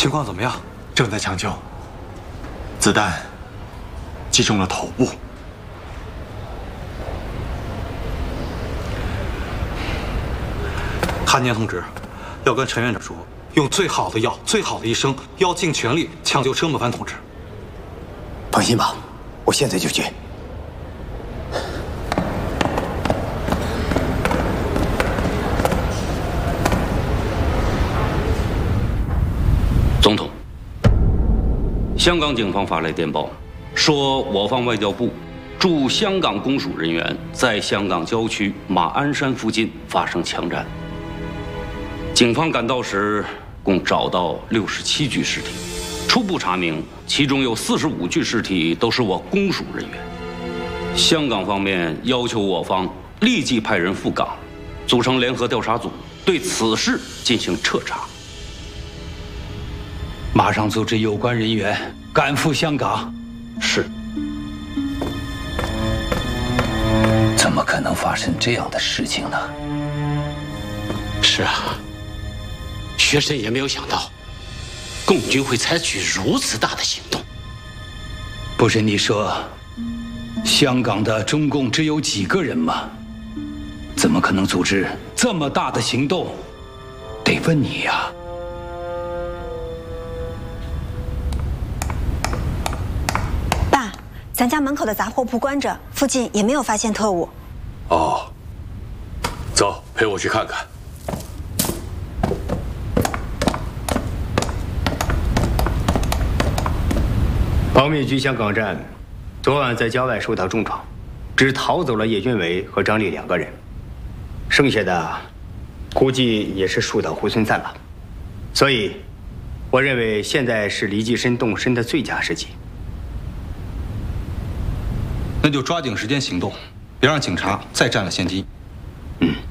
情况怎么样？ 正在抢救，子弹击中了头部。 韩年同志，要跟陈院长说，用最好的药、最好的医生，要尽全力抢救车莫凡同志。 放心吧，我现在就去。 总统，香港警方发来电报，说我方外交部驻香港公署人员在香港郊区马鞍山附近发生枪战。警方赶到时，共找到67具尸体，初步查明，其中有45具尸体都是我公署人员。香港方面要求我方立即派人赴港，组成联合调查组，对此事进行彻查。 马上组织有关人员赶赴香港。 是。 怎么可能发生这样的事情呢？ 是啊，学生也没有想到，共军会采取如此大的行动。 不是你说，香港的中共只有几个人吗？怎么可能组织这么大的行动？得问你呀。 爸，咱家门口的杂货铺关着，附近也没有发现特务。 哦，走，陪我去看看。 保密局香港站昨晚在郊外受到重创，只逃走了叶军伟和张丽2个人，剩下的估计也是树倒猢狲散了。所以，我认为现在是黎继深动身的最佳时机。 那就抓紧时间行动，别让警察再占了先机。 嗯。